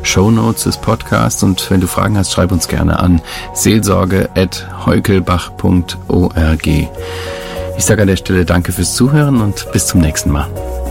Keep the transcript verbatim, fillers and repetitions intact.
Shownotes des Podcasts. Und wenn du Fragen hast, schreib uns gerne an seelsorge at heukelbach punkt org. Ich sage an der Stelle danke fürs Zuhören und bis zum nächsten Mal.